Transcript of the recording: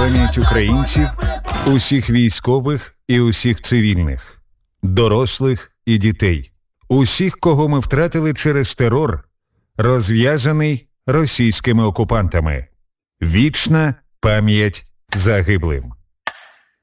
пам'ять українців, усіх військових і усіх цивільних, дорослих і дітей, усіх, кого ми втратили через терор, розв'язаний російськими окупантами. Вічна пам'ять загиблим.